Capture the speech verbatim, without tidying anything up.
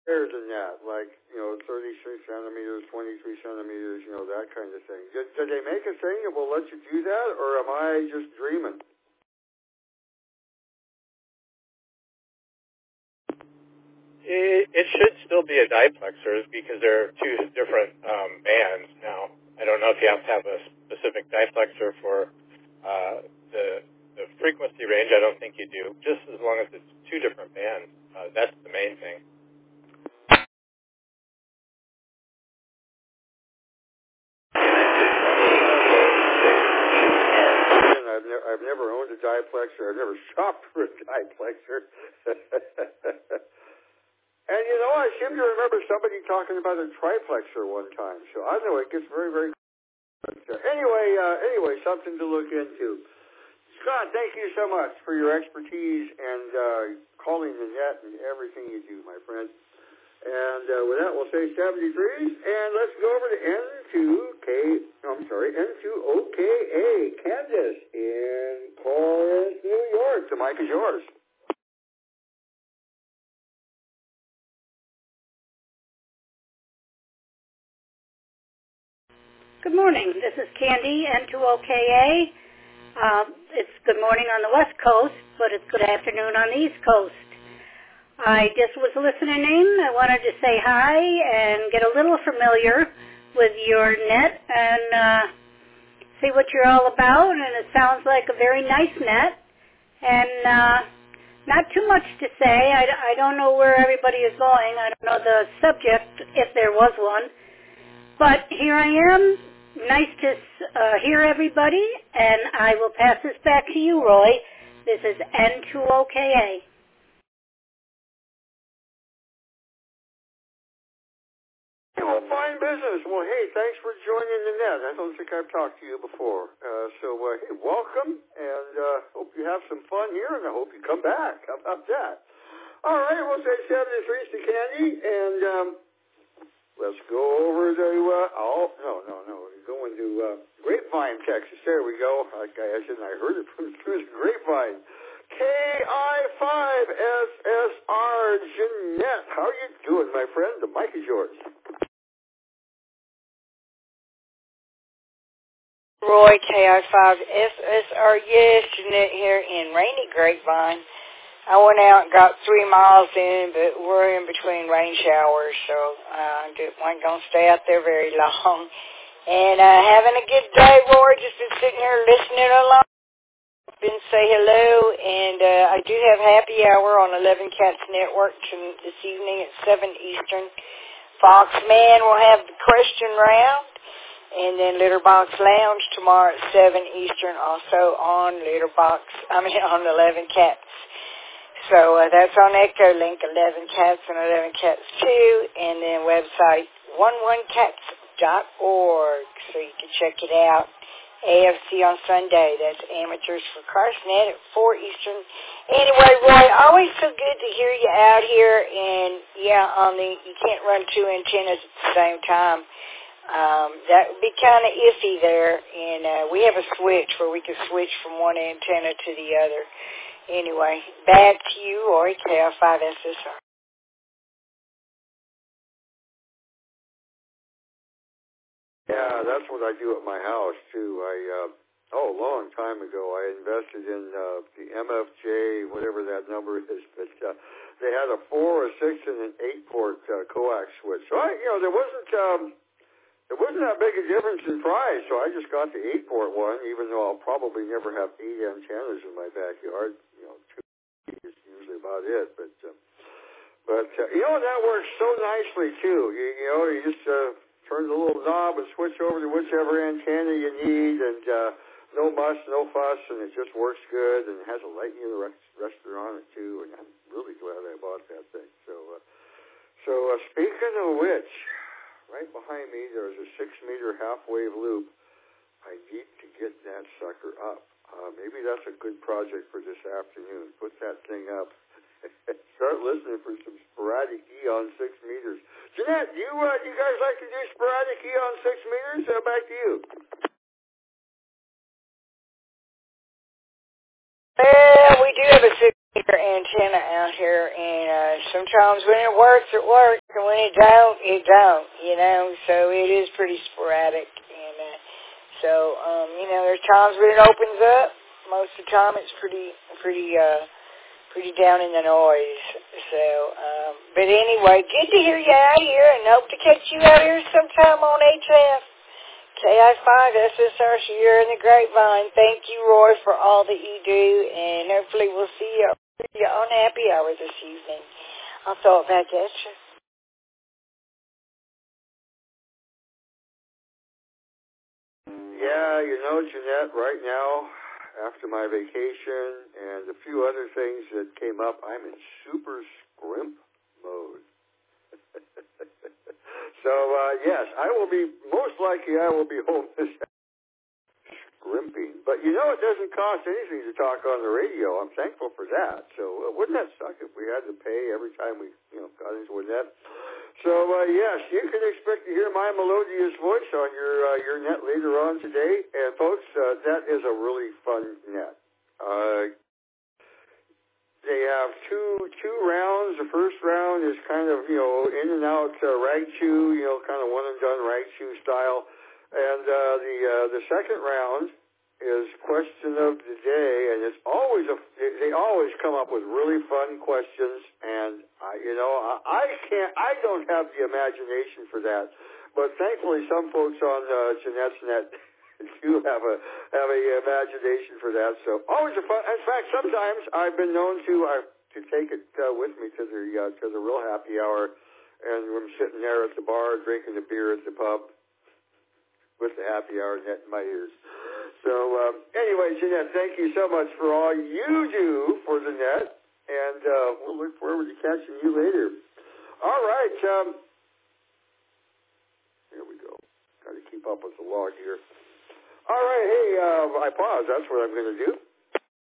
higher than that, like, you know, thirty-six centimeters, twenty-three centimeters, you know, that kind of thing. Did, did they make a thing that will let you do that, or am I just dreaming? It, it should still be a diplexer because there are two different um, bands now. I don't know if you have to have a specific diplexer for uh, the, the frequency range. I don't think you do. Just as long as it's two different bands, uh, that's the main thing. I've, ne- I've never owned a diplexer. I've never shopped for a diplexer. And, you know, I seem to remember somebody talking about a triplexer one time. So I know it gets very, very but, uh, anyway, uh, anyway, something to look into. Scott, thank you so much for your expertise and uh, calling the net and everything you do, my friend. And uh, with that, we'll say seventy-threes, and let's go over to N two K, I'm sorry, N two O K A, Candace in Torrance, New York. The mic is yours. Good morning. This is Candy, N two O K A. Uh, it's good morning on the West Coast, but it's good afternoon on the East Coast. I just was listening in. I wanted to say hi and get a little familiar with your net and uh, see what you're all about. And it sounds like a very nice net. And uh, not too much to say. I, I don't know where everybody is going. I don't know the subject, if there was one. But here I am. Nice to uh, hear everybody, and I will pass this back to you, Roy. This is N two O K A. Hey, well, fine business. Well, hey, thanks for joining the net. I don't think I've talked to you before. Uh, so, uh, hey, welcome, and uh, hope you have some fun here, and I hope you come back. How about that? All right, we'll say seventy-threes to Candy, and um, let's go over to, uh, oh, no, no, no. We're going to uh, Grapevine, Texas. There we go. Like I said, I heard it from through the Grapevine. K I five S S R Jeanette. How are you doing, my friend? The mic is yours. Roy, K I five S S R, yes, Jeanette here in rainy Grapevine. I went out and got three miles in, but we're in between rain showers, so I uh, wasn't going to stay out there very long. And uh, having a good day, Roy, just been sitting here listening along. Been say hello, and uh, I do have happy hour on eleven Cats Network this evening at seven Eastern. Foxman will have the question round, and then Litterbox Lounge tomorrow at seven Eastern, also on Litterbox, I mean on eleven Cats. So uh, that's on Echo Link, eleven Cats and eleven Cats two, and then website eleven cats dot org, so you can check it out. A F C on Sunday, that's Amateurs for Carsnet at four Eastern. Anyway, Roy, always so good to hear you out here, and yeah, on the you can't run two antennas at the same time. Um, that would be kind of iffy there, and uh, we have a switch where we can switch from one antenna to the other. Anyway, back to you, Roy, K I five S S R. Yeah, that's what I do at my house, too. I, uh, oh, a long time ago, I invested in uh, the M F J, whatever that number is, but uh, they had a four, a six, and an eight-port uh, coax switch. So, I, you know, there wasn't, um, there wasn't that big a difference in price, so I just got the eight-port one, even though I'll probably never have eight antennas in my backyard. You know, two is usually about it, but, uh, but uh, you know, that works so nicely, too. You, you know, you just... Uh, turn the little knob and switch over to whichever antenna you need, and uh, no muss, no fuss, and it just works good, and it has a light arrestor on it, too, and I'm really glad I bought that thing. So, uh, so uh, speaking of which, right behind me there's a six-meter half-wave loop. I need to get that sucker up. Uh, maybe that's a good project for this afternoon. Put that thing up. Start listening for some sporadic E on six meters. Jeanette, you uh, you guys like to do sporadic E on six meters? Uh, back to you. Well, we do have a six your antenna out here, and uh, sometimes when it works, it works, and when it don't, it don't, you know, so it is pretty sporadic, and uh, so, um, you know, there's times when it opens up. Most of the time it's pretty, pretty, uh, pretty down in the noise, so, um, but anyway, good to hear you out here, and hope to catch you out here sometime on H F. K I five S S R, so you're in the grapevine. Thank you, Roy, for all that you do, and hopefully we'll see you, see you on Happy Hour this evening. I'll throw it back at you. Yeah, you know, Jeanette, right now, after my vacation and a few other things that came up, I'm in super scrimp mode. So, uh, yes, I will be, most likely I will be home this scrimping. But, you know, it doesn't cost anything to talk on the radio. I'm thankful for that. So, uh, wouldn't that suck if we had to pay every time we, you know, got into a net? So, uh, yes, you can expect to hear my melodious voice on your uh, your net later on today. And, folks, uh, that is a really fun net. Uh, they have two two rounds. The first round is kind of, you know, in and out uh, Raichu, you know, kind of one and done Raichu style. And uh, the uh, the second round is question of the day, and it's always a they always come up with really fun questions. And I, you know, I, I can't, I don't have the imagination for that. But thankfully, some folks on uh, Jeanette's net do have a have a imagination for that. So always a fun. In fact, sometimes I've been known to uh, to take it uh, with me to the uh, to the real happy hour, and I'm sitting there at the bar drinking the beer at the pub with the happy hour net in my ears. So um, anyway, Jeanette, thank you so much for all you do for the net, and uh, we'll look forward to catching you later. All right, um, here we go. Got to keep up with the log here. All right, hey, uh, I pause. That's what I'm going to do.